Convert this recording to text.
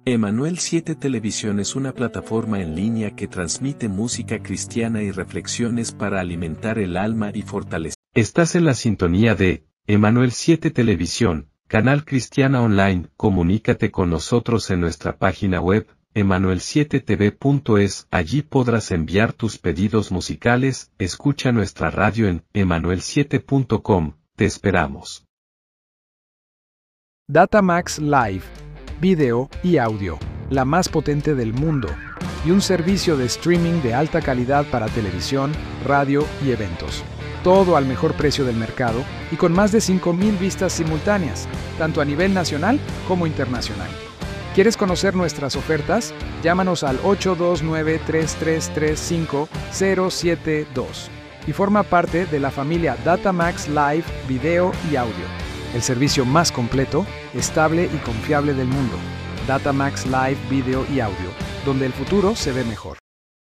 Emanuel 7 Televisión es una plataforma en línea que transmite música cristiana y reflexiones para alimentar el alma y fortalecer. Estás en la sintonía de Emanuel 7 Televisión, canal cristiana online. Comunícate con nosotros en nuestra página web, emanuel7tv.es. Allí podrás enviar tus pedidos musicales. Escucha nuestra radio en emanuel7.com. Te esperamos. Datamax Live, video y audio, la más potente del mundo, y un servicio de streaming de alta calidad para televisión, radio y eventos. Todo al mejor precio del mercado y con más de 5,000 vistas simultáneas, tanto a nivel nacional como internacional. ¿Quieres conocer nuestras ofertas? Llámanos al 829-3335-072 y forma parte de la familia Datamax Live, video y audio. El servicio más completo, estable y confiable del mundo. Datamax Live, Video y Audio, donde el futuro se ve mejor.